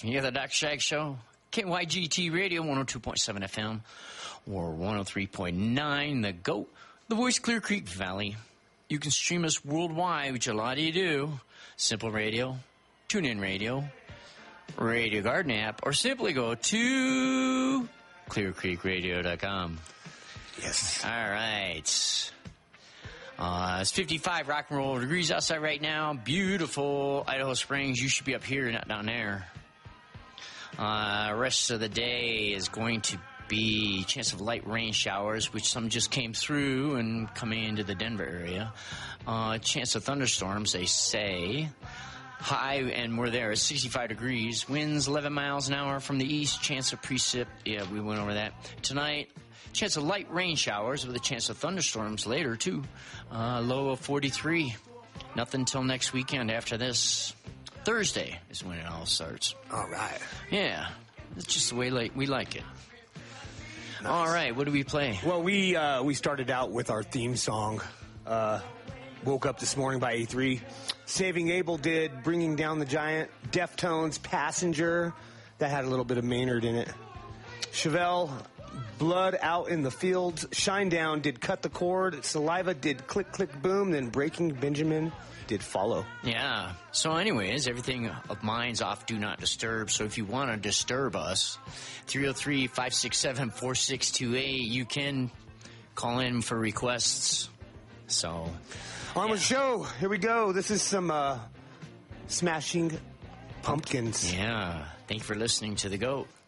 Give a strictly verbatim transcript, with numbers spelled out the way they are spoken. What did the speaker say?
You got the Doctor Shag Show, K Y G T Radio, one oh two point seven F M, or one oh three point nine, The GOAT, the voice Clear Creek Valley. You can stream us worldwide, which a lot of you do. Simple Radio, TuneIn Radio, Radio Garden app, or simply go to clear creek radio dot com. Yes. All right. Uh, it's fifty-five rock and roll degrees outside right now. Beautiful Idaho Springs. You should be up here, not down there. Uh, rest of the day is going to be chance of light rain showers, which some just came through and coming into the Denver area. Uh, chance of thunderstorms, they say. High, and we're there, at sixty-five degrees. Winds eleven miles an hour from the east. Chance of precip. Yeah, we went over that. Tonight, chance of light rain showers with a chance of thunderstorms later, too. Uh, low of forty-three. Nothing until next weekend after this. Thursday is when it all starts. All right. Yeah. It's just the way like we like it. Nice. All right. What do we play? Well, we uh, we started out with our theme song. Uh, Woke Up This Morning by A three. Saving Abel did Bringing Down the Giant. Deftones, Passenger. That had a little bit of Maynard in it. Chevelle, Blood Out in the Fields. Shinedown did Cut the Cord. Saliva did Click Click Boom. Then Breaking Benjamin did Follow. Yeah. So anyways, everything of mine's off Do Not Disturb. So if you want to disturb us, three oh three, five six seven, four six two eight, you can call in for requests. So on with the show. Here we go. This is some uh, Smashing Pumpkins. Yeah. Thank you for listening to The GOAT.